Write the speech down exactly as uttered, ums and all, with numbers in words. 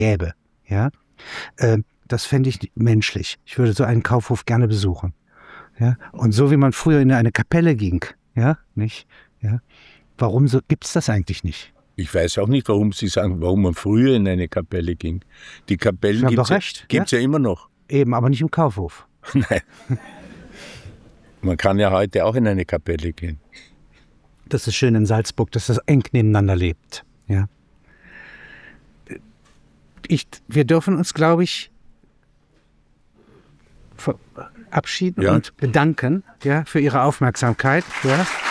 gäbe. Ja? Äh, das fände ich menschlich. Ich würde so einen Kaufhof gerne besuchen. Ja? Und so wie man früher in eine Kapelle ging, ja, nicht? Ja? Warum so, gibt es das eigentlich nicht? Ich weiß auch nicht, warum Sie sagen, warum man früher in eine Kapelle ging. Die Kapellen gibt es ja, gibt's ja? ja immer noch. Eben, aber nicht im Kaufhof. Nein. Man kann ja heute auch in eine Kapelle gehen. Das ist schön in Salzburg, dass das eng nebeneinander lebt. Ja. Ich, wir dürfen uns, glaube ich, verabschieden ja. und bedanken, ja, für Ihre Aufmerksamkeit. Ja.